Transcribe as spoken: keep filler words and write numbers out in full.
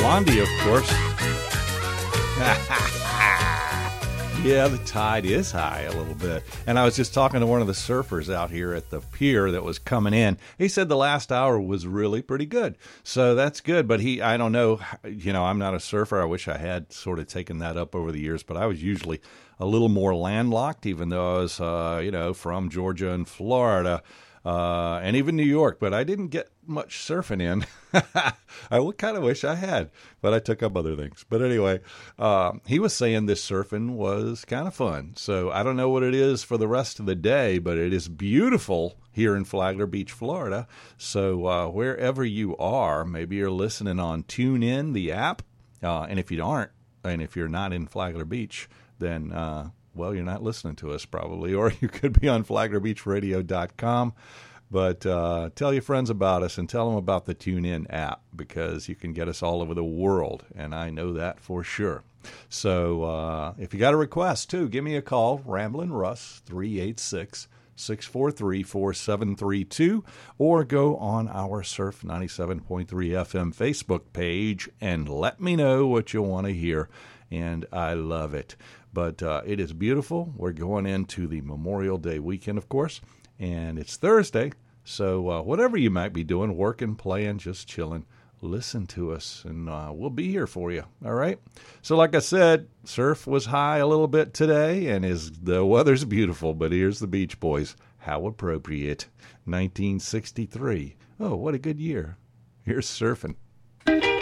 Blondie, of course. Yeah, the tide is high a little bit. And I was just talking to one of the surfers out here at the pier that was coming in. He said the last hour was really pretty good. So that's good. But he, I don't know, you know, I'm not a surfer. I wish I had sort of taken that up over the years. But I was usually a little more landlocked, even though I was, uh, you know, from Georgia and Florida. Uh, and even New York, but I didn't get much surfing in. I would kind of wish I had, but I took up other things. But anyway, uh, he was saying this surfing was kind of fun. So I don't know what it is for the rest of the day, but it is beautiful here in Flagler Beach, Florida. So uh, wherever you are, maybe you're listening on TuneIn, the app. Uh, and if you aren't, and if you're not in Flagler Beach, then uh, well, you're not listening to us probably, or you could be on flagler beach radio dot com. But uh, tell your friends about us and tell them about the TuneIn app, because you can get us all over the world, and I know that for sure. So uh, if you got a request, too, give me a call, Ramblin' Russ, three eight six, six four three, four seven three two, or go on our Surf ninety-seven point three F M Facebook page and let me know what you want to hear, and I love it. But uh, it is beautiful. We're going into the Memorial Day weekend, of course, and it's Thursday. So uh, whatever you might be doing, working, playing, just chilling, listen to us, and uh, we'll be here for you. All right? So like I said, surf was high a little bit today, and is the weather's beautiful, but here's the Beach Boys. How appropriate. nineteen sixty-three. Oh, what a good year. Here's surfing.